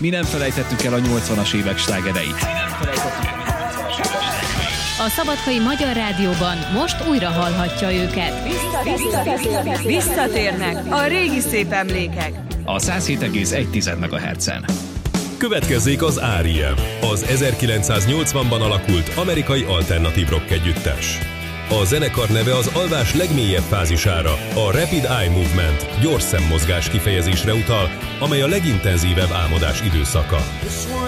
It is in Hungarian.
Mi nem felejtettük el a 80-as évek slágereit. A Szabadkai Magyar Rádióban most újra hallhatja őket. Visszatérnek a régi szép emlékek. A 107,1 MHz-en. Következzék az R.E.M., az 1980-ban alakult amerikai alternatív rock együttes. A zenekar neve az alvás legmélyebb fázisára, a Rapid Eye Movement, gyors szemmozgás kifejezésre utal, amely a legintenzívebb álmodás időszaka.